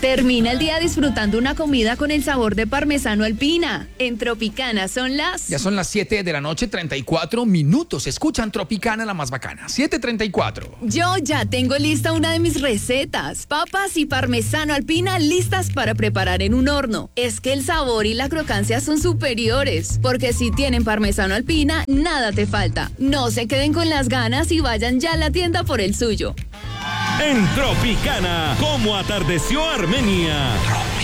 Termina el día disfrutando una comida con el sabor de parmesano Alpina. En Tropicana Ya son las 7 de la noche, 34 minutos. Escuchan Tropicana, la más bacana. 7:34. Yo ya tengo lista una de mis recetas. Papas y parmesano Alpina listas para preparar en un horno. Es que el sabor y la crocancia son superiores. Porque si tienen parmesano Alpina, nada te falta. No se queden con las ganas y vayan ya a la tienda por el suyo. En Tropicana, ¿cómo atardeció Armenia?